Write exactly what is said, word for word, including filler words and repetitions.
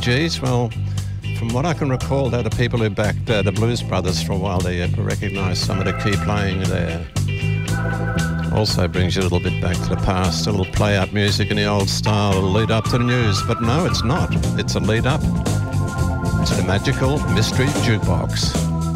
Gees? Well, from what I can recall, they're the people who backed uh, the Blues Brothers for a while. They uh, recognise some of the key playing there. Also brings you a little bit back to the past, a little play-up music in the old style, a lead up to the news. But no, it's not. It's a lead up to the magical mystery jukebox.